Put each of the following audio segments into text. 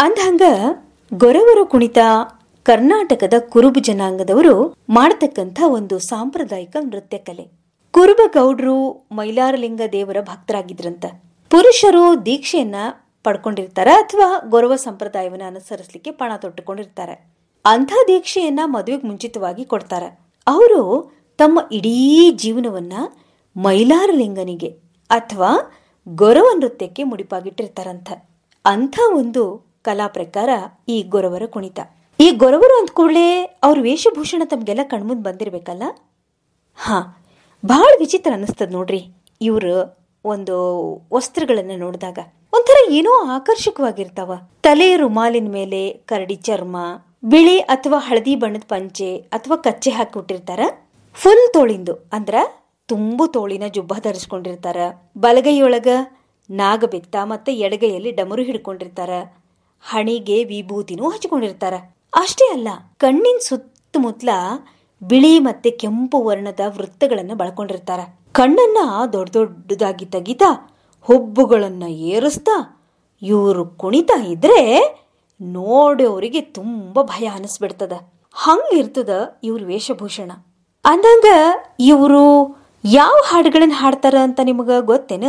ಅಂದ್ಹಂಗ ಗೊರವರ ಕುಣಿತ ಕರ್ನಾಟಕದ ಕುರುಬ ಜನಾಂಗದವರು ಮಾಡತಕ್ಕಂಥ ಒಂದು ಸಾಂಪ್ರದಾಯಿಕ ನೃತ್ಯ ಕಲೆ. ಕುರುಬ ಗೌಡ್ರು ಮೈಲಾರಲಿಂಗ ದೇವರ ಭಕ್ತರಾಗಿದ್ರಂತ. ಪುರುಷರು ದೀಕ್ಷೆಯನ್ನ ಪಡ್ಕೊಂಡಿರ್ತಾರ ಅಥವಾ ಗೊರವ ಸಂಪ್ರದಾಯವನ್ನ ಅನುಸರಿಸಲಿಕ್ಕೆ ಪಣ ತೊಟ್ಟುಕೊಂಡಿರ್ತಾರೆ. ಅಂಥ ದೀಕ್ಷೆಯನ್ನ ಮದುವೆಗೆ ಮುಂಚಿತವಾಗಿ ಕೊಡ್ತಾರ. ಅವರು ತಮ್ಮ ಇಡೀ ಜೀವನವನ್ನ ಮೈಲಾರಲಿಂಗನಿಗೆ ಅಥವಾ ಗೊರವ ನೃತ್ಯಕ್ಕೆ ಮುಡಿಪಾಗಿಟ್ಟಿರ್ತಾರಂತ. ಅಂಥ ಒಂದು ಕಲಾ ಪ್ರಕಾರ ಈ ಗೊರವರ ಕುಣಿತ. ಈ ಗೊರವರು ಅಂದ ಕೂಡಲೇ ಅವ್ರ ವೇಷಭೂಷಣ ತಮ್ಗೆಲ್ಲ ಕಣ್ಮುಂದ್ ಬಂದಿರ್ಬೇಕಲ್ಲ. ಬಹಳ ವಿಚಿತ್ರ ಅನಿಸ್ತದ ನೋಡ್ರಿ. ಇವ್ರ ಒಂದು ವಸ್ತ್ರಗಳನ್ನ ನೋಡಿದಾಗ ಒಂಥರ ಏನೋ ಆಕರ್ಷಕವಾಗಿರ್ತಾವ. ತಲೆ ರುಮಾಲಿನ ಮೇಲೆ ಕರಡಿ ಚರ್ಮ, ಬಿಳಿ ಅಥವಾ ಹಳದಿ ಬಣ್ಣದ ಪಂಚೆ ಅಥವಾ ಕಚ್ಚೆ ಹಾಕಿಬಿಟ್ಟಿರ್ತಾರ. ಫುಲ್ ತೋಳಿಂದು ಅಂದ್ರ ತುಂಬು ತೋಳಿನ ಜುಬ್ಬ ಧರಿಸ್ಕೊಂಡಿರ್ತಾರ. ಬಲಗೈಯೊಳಗ ನಾಗಬೆತ್ತ ಮತ್ತೆ ಎಡಗೈಯಲ್ಲಿ ಡಮರು ಹಿಡ್ಕೊಂಡಿರ್ತಾರ. ಹಣಿಗೆ ವಿಭೂತಿನೂ ಹಚ್ಕೊಂಡಿರ್ತಾರ. ಅಷ್ಟೇ ಅಲ್ಲ, ಕಣ್ಣಿನ ಸುತ್ತಮುತ್ತಲ ಬಿಳಿ ಮತ್ತೆ ಕೆಂಪು ವರ್ಣದ ವೃತ್ತಗಳನ್ನ ಬಳಕೊಂಡಿರ್ತಾರ. ಕಣ್ಣನ್ನ ದೊಡ್ಡ ದೊಡ್ಡದಾಗಿ ತೆಗಿತಾ ಹುಬ್ಬುಗಳನ್ನ ಏರಿಸ್ತಾ ಇವರು ಕುಣಿತಾ ಇದ್ರೆ ನೋಡೋರಿಗೆ ತುಂಬಾ ಭಯ ಅನಿಸ್ಬಿಡ್ತದ. ಹಂಗಿರ್ತದ ಇವ್ರ ವೇಷಭೂಷಣ. ಅಂದಂಗ ಇವರು ಯಾವ ಹಾಡುಗಳನ್ನ ಹಾಡ್ತಾರ ಅಂತ ನಿಮಗ ಗೊತ್ತೇನ?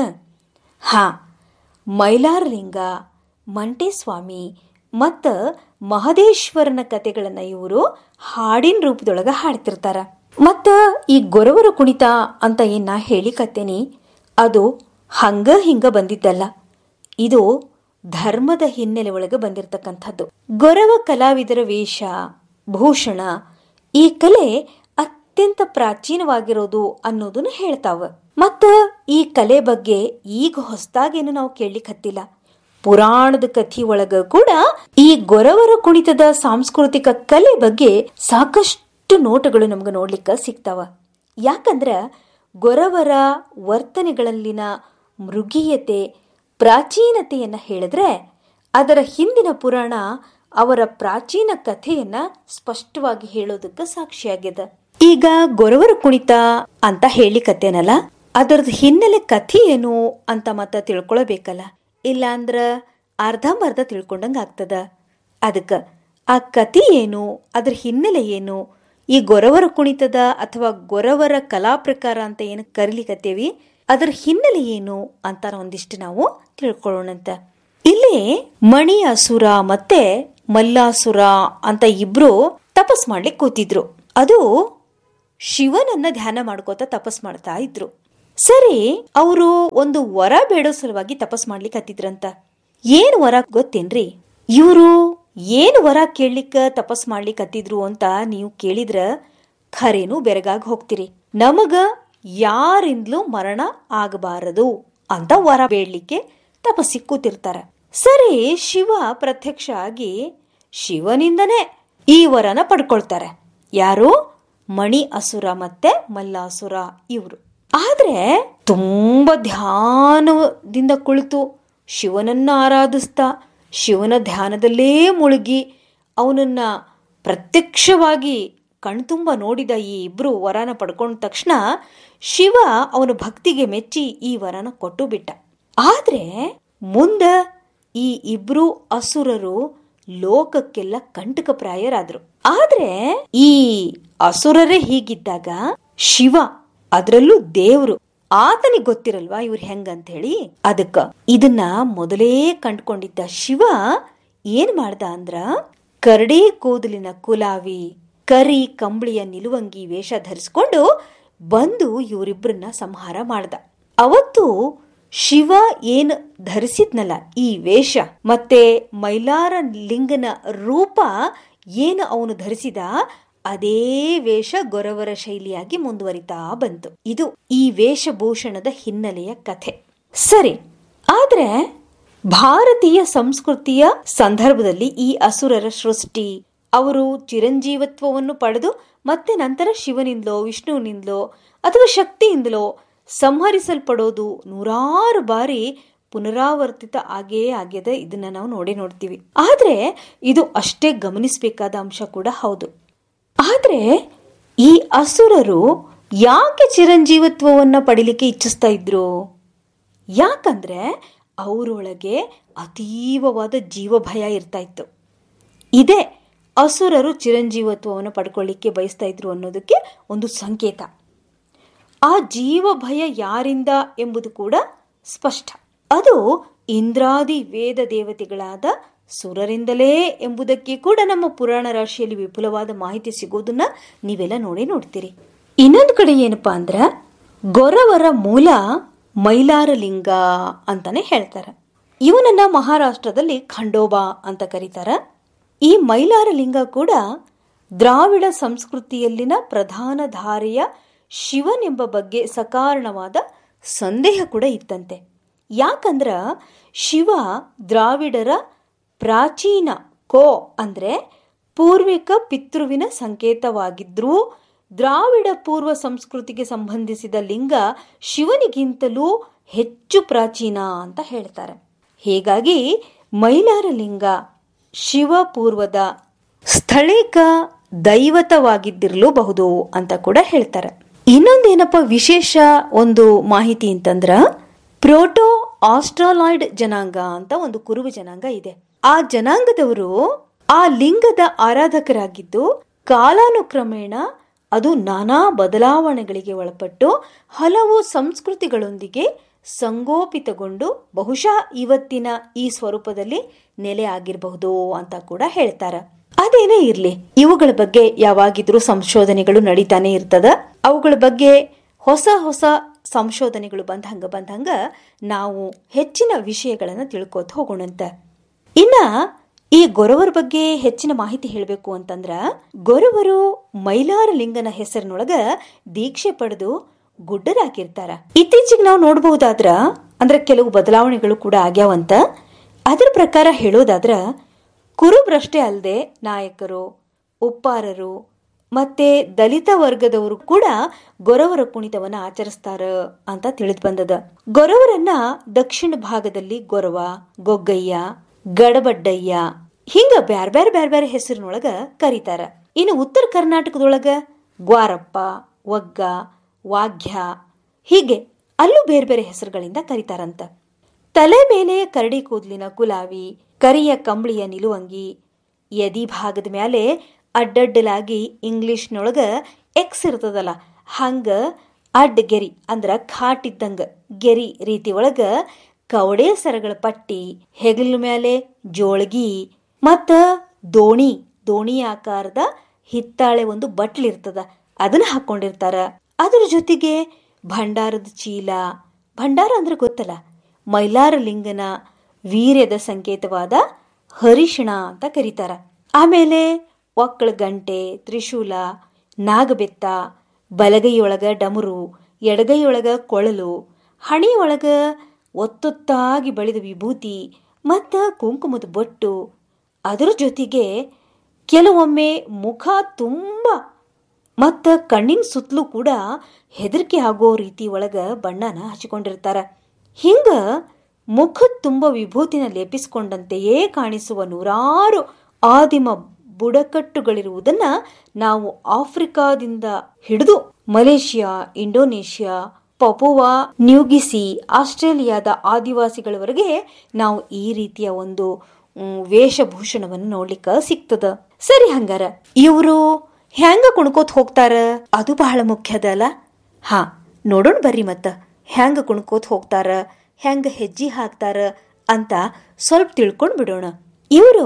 ಮೈಲಾರಲಿಂಗ, ಮಂಟೇಸ್ವಾಮಿ ಮತ್ತ ಮಹದೇಶ್ವರನ ಕತೆಗಳನ್ನ ಇವರು ಹಾಡಿನ ರೂಪದೊಳಗ ಹಾಡ್ತಿರ್ತಾರ. ಮತ್ತ ಈ ಗೊರವರ ಕುಣಿತ ಅಂತ ಏನ್ ನಾ ಹೇಳಿಕತ್ತೇನಿ, ಅದು ಹಂಗ ಹಿಂಗ ಬಂದಿದ್ದಲ್ಲ. ಇದು ಧರ್ಮದ ಹಿನ್ನೆಲೆ ಒಳಗೆ ಬಂದಿರತಕ್ಕಂಥದ್ದು. ಗೊರವ ಕಲಾವಿದರ ವೇಷ ಭೂಷಣ ಈ ಕಲೆ ಅತ್ಯಂತ ಪ್ರಾಚೀನವಾಗಿರೋದು ಅನ್ನೋದನ್ನ ಹೇಳ್ತಾವ. ಮತ್ತ ಈ ಕಲೆ ಬಗ್ಗೆ ಈಗ ಹೊಸದಾಗೇನು ನಾವು ಕೇಳಲಿಕ್ಕೆ ಹತ್ತಿಲ್ಲ. ಪುರಾಣದ ಕಥಿ ಒಳಗ ಕೂಡ ಈ ಗೊರವರ ಕುಣಿತದ ಸಾಂಸ್ಕೃತಿಕ ಕಲೆ ಬಗ್ಗೆ ಸಾಕಷ್ಟು ನೋಟಗಳು ನಮ್ಗೆ ನೋಡ್ಲಿಕ್ಕೆ ಸಿಗ್ತಾವ. ಯಾಕಂದ್ರ ಗೊರವರ ವರ್ತನೆಗಳಲ್ಲಿನ ಮೃಗೀಯತೆ ಪ್ರಾಚೀನತೆಯನ್ನ ಹೇಳಿದ್ರೆ ಅದರ ಹಿಂದಿನ ಪುರಾಣ ಅವರ ಪ್ರಾಚೀನ ಕಥೆಯನ್ನ ಸ್ಪಷ್ಟವಾಗಿ ಹೇಳೋದಕ್ಕೆ ಸಾಕ್ಷಿಯಾಗ್ಯದ. ಈಗ ಗೊರವರ ಕುಣಿತ ಅಂತ ಹೇಳಿಕತ್ತೇನಲ್ಲ, ಅದರದ್ದು ಹಿನ್ನೆಲೆ ಕಥೆ ಏನು ಅಂತ ಮತ್ತ ತಿಳ್ಕೊಳ್ಬೇಕಲ್ಲ. ಇಲ್ಲ ಅಂದ್ರ ಅರ್ಧಂಬರ್ಧ ತಿಳ್ಕೊಂಡಂಗ ಆಗ್ತದ. ಅದಕ್ಕ ಆ ಕಥೆ ಏನು, ಅದ್ರ ಹಿನ್ನೆಲೆ ಏನು, ಈ ಗೊರವರ ಕುಣಿತದ ಅಥವಾ ಗೊರವರ ಕಲಾ ಪ್ರಕಾರ ಅಂತ ಏನು ಕರಿಲಿಕತ್ತೇವಿ ಅದರ ಹಿನ್ನೆಲೆ ಏನು ಅಂತ ಒಂದಿಷ್ಟು ನಾವು ತಿಳ್ಕೊಳ್ಳೋಣಂತ. ಇಲ್ಲಿ ಮಣಿ ಅಸುರ ಮತ್ತೆ ಮಲ್ಲಾಸುರ ಅಂತ ಇಬ್ರು ತಪಸ್ ಮಾಡ್ಲಿಕ್ಕೆ ಕೂತಿದ್ರು. ಅದು ಶಿವನನ್ನ ಧ್ಯಾನ ಮಾಡ್ಕೋತ ತಪಸ್ ಮಾಡ್ತಾ ಇದ್ರು. ಸರಿ, ಅವರು ಒಂದು ವರ ಬೇಡೋ ಸಲುವಾಗಿ ತಪಸ್ ಮಾಡ್ಲಿಕ್ಕೆ ಹತ್ತಿದ್ರಂತ. ಏನ್ ವರ ಗೊತ್ತೇನ್ರಿ? ಇವರು ಏನ್ ವರ ಕೇಳಲಿಕ್ಕ ತಪಸ್ ಮಾಡ್ಲಿಕ್ಕೆ ಹತ್ತಿದ್ರು ಅಂತ ನೀವು ಕೇಳಿದ್ರ ಖರೇನು ಬೆರಗಾಗಿ ಹೋಗ್ತಿರಿ. ನಮಗ ಯಾರಿಂದಲೂ ಮರಣ ಆಗಬಾರದು ಅಂತ ವರ ಬೇಡ್ಲಿಕ್ಕೆ ತಪಸ್ಸಿಗೆ ಕೂತಿರ್ತಾರ. ಸರಿ, ಶಿವ ಪ್ರತ್ಯಕ್ಷ ಆಗಿ ಶಿವನಿಂದನೇ ಈ ವರನ ಪಡ್ಕೊಳ್ತಾರೆ. ಯಾರು? ಮಣಿ ಅಸುರ ಮತ್ತೆ ಮಲ್ಲಾಸುರ ಇವರು. ಆದ್ರೆ ತುಂಬಾ ಧ್ಯಾನದಿಂದ ಕುಳಿತು ಶಿವನನ್ನ ಆರಾಧಿಸ್ತಾ ಶಿವನ ಧ್ಯಾನದಲ್ಲೇ ಮುಳುಗಿ ಅವನನ್ನ ಪ್ರತ್ಯಕ್ಷವಾಗಿ ಕಣ್ತುಂಬ ನೋಡಿದ ಈ ಇಬ್ರು ವರನ ಪಡ್ಕೊಂಡ ತಕ್ಷಣ ಶಿವ ಅವನ ಭಕ್ತಿಗೆ ಮೆಚ್ಚಿ ಈ ವರನ ಕೊಟ್ಟು ಬಿಟ್ಟ. ಆದ್ರೆ ಮುಂದ ಈ ಇಬ್ರು ಅಸುರರು ಲೋಕಕ್ಕೆಲ್ಲ ಕಂಟಕಪ್ರಾಯರಾದ್ರು. ಆದ್ರೆ ಈ ಅಸುರರೇ ಹೀಗಿದ್ದಾಗ ಶಿವ, ಅದರಲ್ಲೂ ದೇವ್ರು, ಆತನಿಗೆ ಗೊತ್ತಿರಲ್ವಾ ಇವ್ರು ಹೆಂಗಂತ ಹೇಳಿ. ಅದಕ್ಕ ಇದನ್ನ ಮೊದಲೇ ಕಂಡ್ಕೊಂಡಿದ್ದ ಶಿವ ಏನ್ ಮಾಡ್ದ ಅಂದ್ರ ಕರಡಿ ಕೂದಲಿನ ಕುಲಾವಿ ಕರಿ ಕಂಬಳಿಯ ನಿಲುವಂಗಿ ವೇಷ ಧರಿಸ್ಕೊಂಡು ಬಂದು ಇವರಿಬ್ಬರನ್ನ ಸಂಹಾರ ಮಾಡ್ದ. ಅವತ್ತು ಶಿವ ಏನ್ ಧರಿಸಿದ್ನಲ್ಲ ಈ ವೇಷ ಮತ್ತೆ ಮೈಲಾರ ಲಿಂಗನ ರೂಪ ಏನು ಅವನು ಧರಿಸಿದ ಅದೇ ವೇಷ ಗೊರವರ ಶೈಲಿಯಾಗಿ ಮುಂದುವರಿತಾ ಬಂತು. ಇದು ಈ ವೇಷಭೂಷಣದ ಹಿನ್ನೆಲೆಯ ಕಥೆ. ಸರಿ, ಆದ್ರೆ ಭಾರತೀಯ ಸಂಸ್ಕೃತಿಯ ಸಂದರ್ಭದಲ್ಲಿ ಈ ಅಸುರರ ಸೃಷ್ಟಿ, ಅವರು ಚಿರಂಜೀವತ್ವವನ್ನು ಪಡೆದು ಮತ್ತೆ ನಂತರ ಶಿವನಿಂದಲೋ ವಿಷ್ಣುವಿನಿಂದಲೋ ಅಥವಾ ಶಕ್ತಿಯಿಂದಲೋ ಸಂಹರಿಸಲ್ಪಡೋದು ನೂರಾರು ಬಾರಿ ಪುನರಾವರ್ತಿತ ಆಗೇ ಆಗ್ಯದ. ಇದನ್ನ ನಾವು ನೋಡ್ತೀವಿ. ಆದ್ರೆ ಇದು ಅಷ್ಟೇ ಗಮನಿಸಬೇಕಾದ ಅಂಶ ಕೂಡ ಹೌದು. ಆದ್ರೆ ಈ ಅಸುರರು ಯಾಕೆ ಚಿರಂಜೀವತ್ವವನ್ನ ಪಡಿಲಿಕ್ಕೆ ಇಚ್ಛಿಸ್ತಾ ಇದ್ರು? ಯಾಕಂದ್ರೆ ಅವರೊಳಗೆ ಅತೀವವಾದ ಜೀವಭಯ ಇರ್ತಾ ಇತ್ತು. ಇದೇ ಅಸುರರು ಚಿರಂಜೀವತ್ವವನ್ನು ಪಡ್ಕೊಳ್ಳಿಕ್ಕೆ ಬಯಸ್ತಾ ಇದ್ರು ಅನ್ನೋದಕ್ಕೆ ಒಂದು ಸಂಕೇತ. ಆ ಜೀವಭಯ ಯಾರಿಂದ ಎಂಬುದು ಕೂಡ ಸ್ಪಷ್ಟ. ಅದು ಇಂದ್ರಾದಿ ವೇದ ದೇವತೆಗಳಾದ ಸುರರಿಂದಲೇ ಎಂಬುದಕ್ಕೆ ಕೂಡ ನಮ್ಮ ಪುರಾಣ ರಾಶಿಯಲ್ಲಿ ವಿಪುಲವಾದ ಮಾಹಿತಿ ಸಿಗೋದನ್ನ ನೀವೆಲ್ಲ ನೋಡ್ತೀರಿ. ಇನ್ನೊಂದು ಕಡೆ ಏನಪ್ಪಾ ಅಂದ್ರ, ಗೊರವರ ಮೂಲ ಮೈಲಾರಲಿಂಗ ಅಂತಾನೆ ಹೇಳ್ತಾರೆ. ಇವನನ್ನ ಮಹಾರಾಷ್ಟ್ರದಲ್ಲಿ ಖಂಡೋಬಾ ಅಂತ ಕರೀತಾರ. ಈ ಮೈಲಾರಲಿಂಗ ಕೂಡ ದ್ರಾವಿಡ ಸಂಸ್ಕೃತಿಯಲ್ಲಿನ ಪ್ರಧಾನ ಧಾರೆಯ ಶಿವನೆಂಬ ಬಗ್ಗೆ ಸಕಾರಣವಾದ ಸಂದೇಹ ಕೂಡ ಇತ್ತಂತೆ. ಯಾಕಂದ್ರ ಶಿವ ದ್ರಾವಿಡರ ಪ್ರಾಚೀನ ಅಂದ್ರೆ ಪೂರ್ವಿಕ ಪಿತೃವಿನ ಸಂಕೇತವಾಗಿದ್ರೂ ದ್ರಾವಿಡ ಪೂರ್ವ ಸಂಸ್ಕೃತಿಗೆ ಸಂಬಂಧಿಸಿದ ಲಿಂಗ ಶಿವನಿಗಿಂತಲೂ ಹೆಚ್ಚು ಪ್ರಾಚೀನ ಅಂತ ಹೇಳ್ತಾರೆ. ಹೀಗಾಗಿ ಮೈಲಾರಲಿಂಗ ಶಿವ ಪೂರ್ವದ ಸ್ಥಳೀಕ ದೈವತವಾಗಿದ್ದಿರಲೂಬಹುದು ಅಂತ ಕೂಡ ಹೇಳ್ತಾರೆ. ಇನ್ನೊಂದೇನಪ್ಪ ವಿಶೇಷ ಒಂದು ಮಾಹಿತಿ ಅಂತಂದ್ರ, ಪ್ರೋಟೋ ಆಸ್ಟ್ರಾಲಾಯ್ಡ್ ಜನಾಂಗ ಅಂತ ಒಂದು ಕುರುಬ ಜನಾಂಗ ಇದೆ. ಆ ಜನಾಂಗದವರು ಆ ಲಿಂಗದ ಆರಾಧಕರಾಗಿದ್ದು ಕಾಲಾನುಕ್ರಮೇಣ ಅದು ನಾನಾ ಬದಲಾವಣೆಗಳಿಗೆ ಒಳಪಟ್ಟು ಹಲವು ಸಂಸ್ಕೃತಿಗಳೊಂದಿಗೆ ಸಂಗೋಪಿತಗೊಂಡು ಬಹುಶಃ ಇವತ್ತಿನ ಈ ಸ್ವರೂಪದಲ್ಲಿ ನೆಲೆ ಆಗಿರಬಹುದು ಅಂತ ಕೂಡ ಹೇಳ್ತಾರೆ. ಅದೇನೇ ಇರ್ಲಿ, ಇವುಗಳ ಬಗ್ಗೆ ಯಾವಾಗಿದ್ರೂ ಸಂಶೋಧನೆಗಳು ನಡೀತಾನೆ ಇರ್ತದ. ಅವುಗಳ ಬಗ್ಗೆ ಹೊಸ ಹೊಸ ಸಂಶೋಧನೆಗಳು ಬಂದಂಗ ನಾವು ಹೆಚ್ಚಿನ ವಿಷಯಗಳನ್ನ ತಿಳ್ಕೋತ ಹೋಗೋಣಂತ. ಇನ್ನ ಈ ಗೊರವರ ಬಗ್ಗೆ ಹೆಚ್ಚಿನ ಮಾಹಿತಿ ಹೇಳಬೇಕು ಅಂತಂದ್ರ, ಗೊರವರು ಮೈಲಾರಲಿಂಗನ ಹೆಸರಿನೊಳಗ ದೀಕ್ಷೆ ಪಡೆದು ಗುಡ್ಡರಾಗಿರ್ತಾರ. ಇತ್ತೀಚೆಗೆ ನಾವು ನೋಡಬಹುದಾದ್ರ ಅಂದ್ರೆ ಕೆಲವು ಬದಲಾವಣೆಗಳು ಕೂಡ ಆಗ್ಯಾವಂತ. ಅದರ ಪ್ರಕಾರ ಹೇಳೋದಾದ್ರ ಕುರುಬ್ರಷ್ಟೇ ಅಲ್ಲದೆ ನಾಯಕರು, ಉಪ್ಪಾರರು ಮತ್ತೆ ದಲಿತ ವರ್ಗದವರು ಕೂಡ ಗೊರವರ ಕುಣಿತವನ್ನ ಆಚರಿಸ್ತಾರ ಅಂತ ತಿಳಿದು ಬಂದದ. ಗೊರವರನ್ನ ದಕ್ಷಿಣ ಭಾಗದಲ್ಲಿ ಗೊರವ, ಗೊಗ್ಗಯ್ಯ, ಗಡಬಡ್ಡಯ್ಯ ಹಿಂಗ ಬ್ಯಾರ್ಬ್ಯಾರೆ ಹೆಸರಿನೊಳಗ ಕರೀತಾರ. ಇನ್ನು ಉತ್ತರ ಕರ್ನಾಟಕದೊಳಗ ಗ್ವಾರಪ್ಪ, ಒಗ್ಗ, ವಾಗ್ಯ ಹೀಗೆ ಅಲ್ಲೂ ಬೇರೆ ಬೇರೆ ಹೆಸರುಗಳಿಂದ ಕರೀತಾರಂತ. ತಲೆ ಮೇಲೆ ಕರಡಿ ಕೂದಲಿನ ಕುಲಾವಿ, ಕರಿಯ ಕಂಬಳಿಯ ನಿಲುವಂಗಿ, ಎದಿ ಭಾಗದ ಮೇಲೆ ಅಡ್ಡಡ್ಡಲಾಗಿ ಇಂಗ್ಲಿಷ್ನೊಳಗ ಎಕ್ಸ್ ಇರ್ತದಲ್ಲ ಹಂಗ ಅಡ್ಡ ಗೆರಿ ಅಂದ್ರ ಖಾಟಿದ್ದಂಗ ಗೆರಿ ರೀತಿ ಒಳಗ ಕವಡೆ ಸರಗಳ ಪಟ್ಟಿ, ಹೆಗಲ ಮೇಲೆ ಜೋಳಗಿ ಮತ್ತ ದೋಣಿ ಆಕಾರದ ಹಿತ್ತಾಳೆ ಒಂದು ಬಟ್ಲಿರ್ತದ ಅದನ್ನ ಹಾಕೊಂಡಿರ್ತಾರ. ಅದ್ರ ಜೊತೆಗೆ ಭಂಡಾರದ ಚೀಲ, ಭಂಡಾರ ಅಂದ್ರೆ ಗೊತ್ತಲ್ಲ, ಮೈಲಾರಲಿಂಗನ ವೀರ್ಯದ ಸಂಕೇತವಾದ ಹರಿಶಿಣ ಅಂತ ಕರೀತಾರ. ಆಮೇಲೆ ಒಕ್ಕಳ ಗಂಟೆ, ತ್ರಿಶೂಲ, ನಾಗಬೆತ್ತ, ಬಲಗೈಯೊಳಗ ಡಮರು, ಎಡಗೈಯೊಳಗ ಕೊಳಲು, ಹಣಿಯೊಳಗ ಒತ್ತೊತ್ತಾಗಿ ಬೆಳೆದ ವಿಭೂತಿ ಮತ್ತ ಕುಂಕುಮದ ಬೊಟ್ಟು, ಅದರ ಜೊತೆಗೆ ಕೆಲವೊಮ್ಮೆ ಮುಖ ತುಂಬ ಮತ್ತ ಕಣ್ಣಿನ ಸುತ್ತಲೂ ಕೂಡ ಹೆದರಿಕೆ ಆಗೋ ರೀತಿ ಒಳಗ ಬಣ್ಣನ ಹಚ್ಚಿಕೊಂಡಿರ್ತಾರ. ಹಿಂಗ ಮುಖದ ತುಂಬ ವಿಭೂತಿನ ಲೇಪಿಸಿಕೊಂಡಂತೆಯೇ ಕಾಣಿಸುವ ನೂರಾರು ಆದಿಮ ಬುಡಕಟ್ಟುಗಳಿರುವುದನ್ನ ನಾವು ಆಫ್ರಿಕಾದಿಂದ ಹಿಡಿದು ಮಲೇಷಿಯಾ, ಇಂಡೋನೇಷಿಯಾ, ಪಪುವಾ ನ್ಯೂಗಿಸಿ, ಆಸ್ಟ್ರೇಲಿಯಾದ ಆದಿವಾಸಿಗಳವರೆಗೆ ನಾವು ಈ ರೀತಿಯ ಒಂದು ವೇಷಭೂಷಣವನ್ನು ನೋಡ್ಲಿಕ್ಕ ಸಿಗ್ತದ. ಸರಿ, ಹಂಗಾರ ಇವರು ಹೆಂಗ ಕುಣ್ಕೋತ್ ಹೋಗ್ತಾರ ಅದು ಬಹಳ ಮುಖ್ಯದ ಅಲ್ಲ. ನೋಡೋಣ ಬರ್ರಿ ಮತ್ತ ಹೆಂಗ ಕುಣ್ಕೋತ್ ಹೋಗ್ತಾರ, ಹೆಂಗ ಹೆಜ್ಜೆ ಹಾಕ್ತಾರ ಅಂತ ಸ್ವಲ್ಪ ತಿಳ್ಕೊಂಡ್ ಬಿಡೋಣ. ಇವರು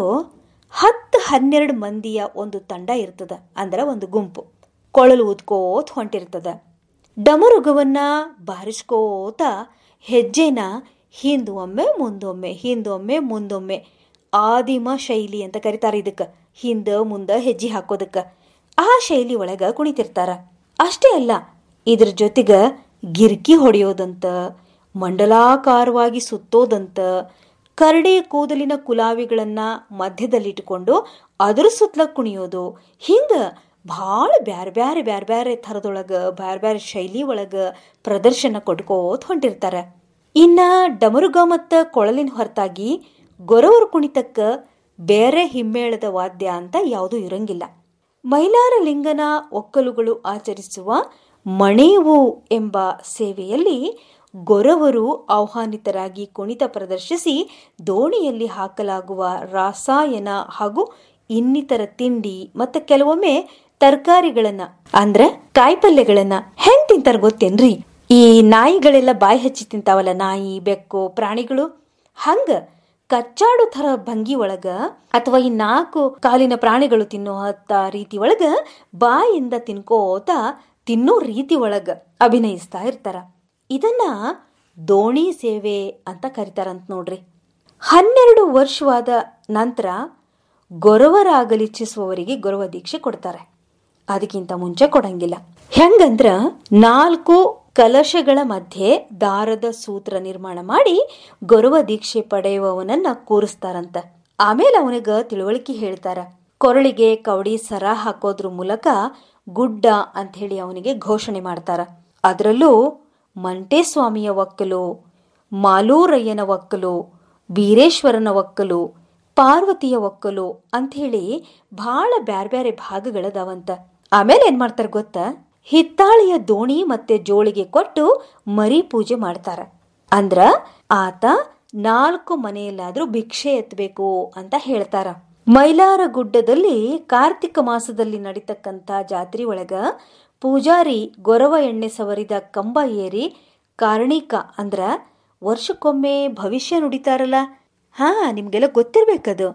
10-12 ಮಂದಿಯ ಒಂದು ತಂಡ ಇರ್ತದ, ಅಂದ್ರ ಒಂದು ಗುಂಪು ಕೊಳಲು ಊದ್ಕೋತ್ ಹೊಂಟಿರ್ತದ. ಡಮರುಗವನ್ನ ಬಾರಿಸ್ಕೋತ ಹೆಜ್ಜೆನ ಹಿಂದೊಮ್ಮೆ ಮುಂದೊಮ್ಮೆ ಆದಿಮ ಶೈಲಿ ಅಂತ ಕರೀತಾರ ಇದಕ್ಕ. ಹಿಂದ ಮುಂದ ಹೆಜ್ಜೆ ಹಾಕೋದಕ್ಕ ಆ ಶೈಲಿ ಒಳಗ ಕುಣಿತಿರ್ತಾರ. ಅಷ್ಟೇ ಅಲ್ಲ, ಇದ್ರ ಜೊತೆಗ ಗಿರ್ಕಿ ಹೊಡೆಯೋದಂತ, ಮಂಡಲಾಕಾರವಾಗಿ ಸುತ್ತೋದಂತ, ಕರಡಿ ಕೂದಲಿನ ಕುಲಾವಿಗಳನ್ನ ಮಧ್ಯದಲ್ಲಿಟ್ಟುಕೊಂಡು ಅದ್ರ ಸುತ್ತಲ ಕುಣಿಯೋದು, ಹಿಂಗ ಭಾಳ ಬ್ಯಾರ್ಬ್ಯಾರೆ ಥರದೊಳಗ ಬ್ಯಾರ್ಬ್ಯಾರೆ ಶೈಲಿ ಒಳಗ ಪ್ರದರ್ಶನ ಕೊಟ್ಕೋತ ಹೊಂಟಿರ್ತಾರ. ಇನ್ನ ಡಮರುಗ ಮತ್ತ ಕೊಳಲಿನ ಹೊರತಾಗಿ ಗೊರವರ ಕುಣಿತಕ್ಕ ಬೇರೆ ಹಿಮ್ಮೇಳದ ವಾದ್ಯ ಅಂತ ಯಾವುದೂ ಇರಂಗಿಲ್ಲ. ಮೈಲಾರಲಿಂಗನ ಒಕ್ಕಲುಗಳು ಆಚರಿಸುವ ಮಣೇವು ಎಂಬ ಸೇವೆಯಲ್ಲಿ ಗೊರವರು ಆಹ್ವಾನಿತರಾಗಿ ಕುಣಿತ ಪ್ರದರ್ಶಿಸಿ ದೋಣಿಯಲ್ಲಿ ಹಾಕಲಾಗುವ ರಾಸಾಯನ ಹಾಗೂ ಇನ್ನಿತರ ತಿಂಡಿ ಮತ್ತೆ ಕೆಲವೊಮ್ಮೆ ತರಕಾರಿಗಳನ್ನ ಅಂದ್ರೆ ಕಾಯಿಪಲ್ಯಗಳನ್ನ ಹೆಂಗ್ ತಿಂತಾರ ಗೊತ್ತೇನ್ರಿ? ಈ ನಾಯಿಗಳೆಲ್ಲ ಬಾಯಿ ಹಚ್ಚಿ ತಿಂತಾವಲ್ಲ, ನಾಯಿ ಬೆಕ್ಕು ಪ್ರಾಣಿಗಳು, ಹಂಗ ಕಚ್ಚಾಡು ಥರ ಭಂಗಿ ಒಳಗ ಅಥವಾ ಈ 4 ಕಾಲಿನ ಪ್ರಾಣಿಗಳು ತಿನ್ನೋ ರೀತಿ ಒಳಗ ಬಾಯಿಂದ ತಿನ್ಕೋತ ತಿನ್ನೋ ರೀತಿ ಒಳಗ ಅಭಿನಯಿಸ್ತಾ ಇರ್ತಾರ. ಇದನ್ನ ದೋಣಿ ಸೇವೆ ಅಂತ ಕರಿತಾರಂತ ನೋಡ್ರಿ. 12 ವರ್ಷವಾದ ನಂತರ ಗೊರವರಾಗಲಿಚ್ಛಿಸುವವರಿಗೆ ಗೊರವ ದೀಕ್ಷೆ ಕೊಡ್ತಾರೆ. ಅದಕ್ಕಿಂತ ಮುಂಚೆ ಕೊಡಂಗಿಲ್ಲ. ಹೆಂಗಂದ್ರ 4 ಕಲಶಗಳ ಮಧ್ಯೆ ದಾರದ ಸೂತ್ರ ನಿರ್ಮಾಣ ಮಾಡಿ ಗೊರವ ದೀಕ್ಷೆ ಪಡೆಯುವವನನ್ನ ಕೂರಿಸ್ತಾರಂತ. ಆಮೇಲೆ ಅವನಿಗ ತಿಳುವಳಿಕೆ ಹೇಳ್ತಾರ. ಕೊರಳಿಗೆ ಕವಡಿ ಸರ ಹಾಕೋದ್ರ ಮೂಲಕ ಗುಡ್ಡ ಅಂತ ಹೇಳಿ ಅವನಿಗೆ ಘೋಷಣೆ ಮಾಡ್ತಾರ. ಅದರಲ್ಲೂ ಮಂಟೇಸ್ವಾಮಿಯ ಒಕ್ಕಲು, ಮಾಲೂರಯ್ಯನ ಒಕ್ಕಲು, ಬೀರೇಶ್ವರನ ಒಕ್ಕಲು, ಪಾರ್ವತಿಯ ಒಕ್ಕಲು ಅಂಥೇಳಿ ಬಹಳ ಬ್ಯಾರ್ಬ್ಯಾರೆ ಭಾಗಗಳದಾವಂತ. ಆಮೇಲೆ ಏನ್ ಮಾಡ್ತಾರ ಗೊತ್ತಾ? ಹಿತ್ತಾಳೆಯ ದೋಣಿ ಮತ್ತೆ ಜೋಳಿಗೆ ಕೊಟ್ಟು ಮರಿ ಪೂಜೆ ಮಾಡ್ತಾರ. ಅಂದ್ರ ಆತ 4 ಮನೆಯಲ್ಲಾದ್ರೂ ಭಿಕ್ಷೆ ಎತ್ತಬೇಕು ಅಂತ ಹೇಳ್ತಾರ. ಮೈಲಾರ ಗುಡ್ಡದಲ್ಲಿ ಕಾರ್ತಿಕ ಮಾಸದಲ್ಲಿ ನಡೀತಕ್ಕಂಥ ಜಾತ್ರೆ ಒಳಗ ಪೂಜಾರಿ ಗೊರವ ಎಣ್ಣೆ ಸವರಿದ ಕಂಬ ಏರಿ ಕಾರಣಿಕ ಅಂದ್ರ ವರ್ಷಕ್ಕೊಮ್ಮೆ ಭವಿಷ್ಯ ನುಡಿತಾರಲ್ಲ, ನಿಮ್ಗೆಲ್ಲ ಗೊತ್ತಿರ್ಬೇಕದು.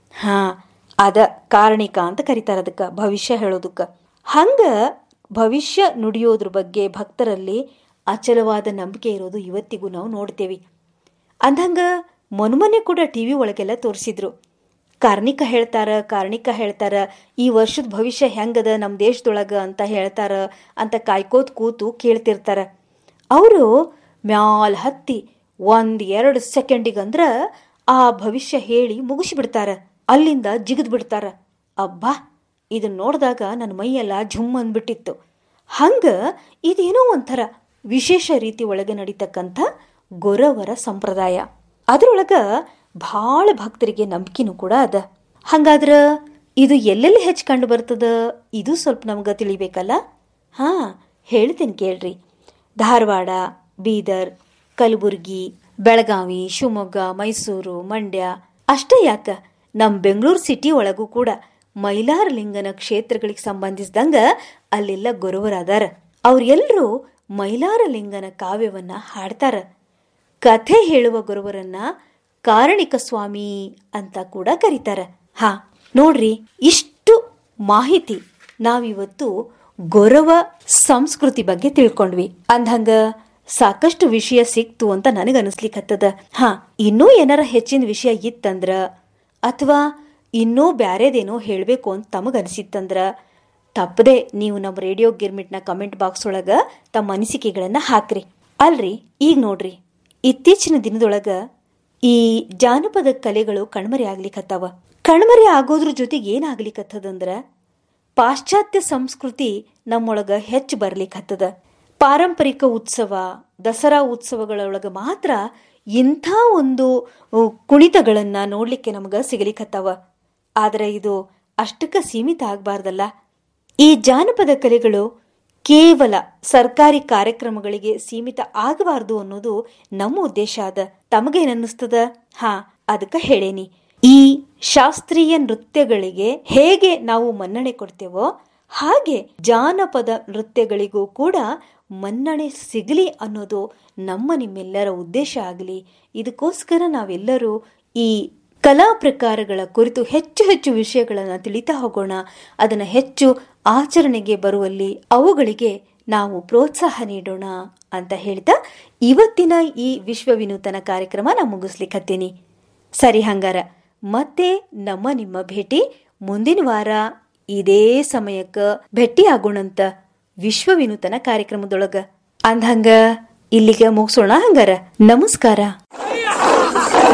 ಅದ ಕಾರಣಿಕ ಅಂತ ಕರೀತಾರ ಅದಕ್ಕ, ಭವಿಷ್ಯ ಹೇಳೋದಕ್ಕ. ಹಂಗ ಭವಿಷ್ಯ ನುಡಿಯೋದ್ರ ಬಗ್ಗೆ ಭಕ್ತರಲ್ಲಿ ಅಚಲವಾದ ನಂಬಿಕೆ ಇರೋದು ಇವತ್ತಿಗೂ ನಾವು ನೋಡ್ತೇವಿ. ಅಂದಂಗ ಮೊನ್ನೆ ಕೂಡ ಟಿವಿ ಒಳಗೆಲ್ಲ ತೋರಿಸಿದ್ರು. ಕಾರಣಿಕ ಹೇಳ್ತಾರ, ಈ ವರ್ಷದ ಭವಿಷ್ಯ ಹೆಂಗದ ನಮ್ಮ ದೇಶದೊಳಗ ಅಂತ ಹೇಳ್ತಾರ ಅಂತ ಕಾಯ್ಕೋತ್ ಕೂತು ಕೇಳ್ತಿರ್ತಾರ. ಅವರು ಮ್ಯಾಲ್ ಹತ್ತಿ 1-2 ಸೆಕೆಂಡಿಗಂದ್ರ ಆ ಭವಿಷ್ಯ ಹೇಳಿ ಮುಗಿಸಿಬಿಡ್ತಾರ. ಅಲ್ಲಿಂದ ಜಿಗಿದ್ ಬಿಡ್ತಾರ. ಅಬ್ಬಾ, ಇದನ್ನ ನೋಡಿದಾಗ ನನ್ನ ಮೈಯೆಲ್ಲ ಝುಮ್ ಅಂದ್ಬಿಟ್ಟಿತ್ತು. ಹಂಗ ಇದೇನೋ ಒಂಥರ ವಿಶೇಷ ರೀತಿ ಒಳಗೆ ನಡೀತಕ್ಕಂಥ ಗೊರವರ ಸಂಪ್ರದಾಯ. ಅದ್ರೊಳಗ ಬಹಳ ಭಕ್ತರಿಗೆ ನಂಬಿಕೆನೂ ಕೂಡ ಅದ. ಹಂಗಾದ್ರ ಇದು ಎಲ್ಲೆಲ್ಲಿ ಹೆಚ್ಚು ಕಂಡು ಬರ್ತದ, ಇದು ಸ್ವಲ್ಪ ನಮ್ಗ ತಿಳಿಬೇಕಲ್ಲ. ಹೇಳ್ತೇನೆ ಕೇಳ್ರಿ. ಧಾರವಾಡ, ಬೀದರ್, ಕಲಬುರ್ಗಿ, ಬೆಳಗಾವಿ, ಶಿವಮೊಗ್ಗ, ಮೈಸೂರು, ಮಂಡ್ಯ ಅಷ್ಟೇ ಯಾಕ, ನಮ್ಮ ಬೆಂಗಳೂರು ಸಿಟಿ ಒಳಗೂ ಕೂಡ ಮೈಲಾರ ಲಿಂಗನ ಕ್ಷೇತ್ರಗಳಿಗೆ ಸಂಬಂಧಿಸಿದಂಗ ಅಲ್ಲೆಲ್ಲ ಗೊರವರಾದಾರ. ಅವ್ರೆಲ್ಲರೂ ಮೈಲಾರ ಲಿಂಗನ ಕಾವ್ಯವನ್ನ ಹಾಡ್ತಾರ. ಕಥೆ ಹೇಳುವ ಗೊರವರನ್ನ ಕಾರಣಿಕ ಸ್ವಾಮಿ ಅಂತ ಕೂಡ ಕರೀತಾರ. ನೋಡ್ರಿ, ಇಷ್ಟು ಮಾಹಿತಿ ನಾವಿವತ್ತು ಗೊರವ ಸಂಸ್ಕೃತಿ ಬಗ್ಗೆ ತಿಳ್ಕೊಂಡ್ವಿ. ಅಂದಂಗ ಸಾಕಷ್ಟು ವಿಷಯ ಸಿಕ್ತು ಅಂತ ನನಗನ್ನಿಸ್ಲಿಕ್ಕತ್ತದ. ಇನ್ನೂ ಏನಾರ ಹೆಚ್ಚಿನ ವಿಷಯ ಇತ್ತಂದ್ರ ಅಥವಾ ಇನ್ನೂ ಬ್ಯಾರೇದೇನೋ ಹೇಳಬೇಕು ಅಂತ ತಮಗನಿಸಿತ್ತಂದ್ರ ತಪ್ಪದೆ ನೀವು ನಮ್ಮ ರೇಡಿಯೋ ಗಿರ್ಮಿಟ್ನ ಕಮೆಂಟ್ ಬಾಕ್ಸ್ ಒಳಗ ತಮ್ಮ ಅನಿಸಿಕೆಗಳನ್ನ ಹಾಕ್ರಿ. ಅಲ್ರಿ, ಈಗ ನೋಡ್ರಿ, ಇತ್ತೀಚಿನ ದಿನದೊಳಗ ಈ ಜಾನಪದ ಕಲೆಗಳು ಕಣ್ಮರೆ ಆಗ್ಲಿಕ್ಕತ್ತಾವ. ಕಣ್ಮರೆ ಆಗೋದ್ರ ಜೊತೆಗೆ ಏನಾಗ್ಲಿಕ್ಕತ್ತದಂದ್ರ ಪಾಶ್ಚಾತ್ಯ ಸಂಸ್ಕೃತಿ ನಮ್ಮೊಳಗ ಹೆಚ್ಚು ಬರ್ಲಿಕ್ಕತ್ತದ. ಪಾರಂಪರಿಕ ಉತ್ಸವ, ದಸರಾ ಉತ್ಸವಗಳೊಳಗ ಮಾತ್ರ ಇಂಥ ಒಂದು ಕುಣಿತಗಳನ್ನ ನೋಡ್ಲಿಕ್ಕೆ ನಮಗ ಸಿಗಲಿಕ್ಕತ್ತಾವ. ಆದ್ರೆ ಇದು ಅಷ್ಟಕ್ಕ ಸೀಮಿತ ಆಗ್ಬಾರ್ದಲ್ಲ. ಈ ಜಾನಪದ ಕಲೆಗಳು ಕೇವಲ ಸರ್ಕಾರಿ ಕಾರ್ಯಕ್ರಮಗಳಿಗೆ ಸೀಮಿತ ಆಗಬಾರ್ದು ಅನ್ನೋದು ನಮ್ಮ ಉದ್ದೇಶ ಅದ. ತಮಗೇನನ್ನಿಸ್ತದ? ಅದಕ್ಕ ಹೇಳೇನಿ. ಈ ಶಾಸ್ತ್ರೀಯ ನೃತ್ಯಗಳಿಗೆ ಹೇಗೆ ನಾವು ಮನ್ನಣೆ ಕೊಡ್ತೇವೋ ಹಾಗೆ ಜಾನಪದ ನೃತ್ಯಗಳಿಗೂ ಕೂಡ ಮನ್ನಣೆ ಸಿಗಲಿ ಅನ್ನೋದು ನಮ್ಮ ನಿಮ್ಮೆಲ್ಲರ ಉದ್ದೇಶ ಆಗಲಿ. ಇದಕ್ಕೋಸ್ಕರ ನಾವೆಲ್ಲರೂ ಈ ಕಲಾ ಪ್ರಕಾರಗಳ ಕುರಿತು ಹೆಚ್ಚು ಹೆಚ್ಚು ವಿಷಯಗಳನ್ನು ತಿಳಿತಾ ಹೋಗೋಣ. ಅದನ್ನು ಹೆಚ್ಚು ಆಚರಣೆಗೆ ಬರುವಲ್ಲಿ ಅವುಗಳಿಗೆ ನಾವು ಪ್ರೋತ್ಸಾಹ ನೀಡೋಣ ಅಂತ ಹೇಳ್ತಾ ಇವತ್ತಿನ ಈ ವಿಶ್ವ ವಿನೂತನ ಕಾರ್ಯಕ್ರಮ ನಾ ಮುಗಿಸ್ಲಿಕ್ಕತ್ತೀನಿ. ಸರಿ, ಹಂಗಾರ ಮತ್ತೆ ನಿಮ್ಮ ಭೇಟಿ ಮುಂದಿನ ವಾರ ಇದೇ ಸಮಯಕ್ಕೆ ಭೇಟಿ ಆಗೋಣಂತ ವಿಶ್ವ ವಿನೂತನ ಕಾರ್ಯಕ್ರಮದೊಳಗ. ಅಂದ್ಹಂಗ ಇಲ್ಲಿಗೆ ಮುಗಿಸೋಣ. ಹಂಗಾರ ನಮಸ್ಕಾರ.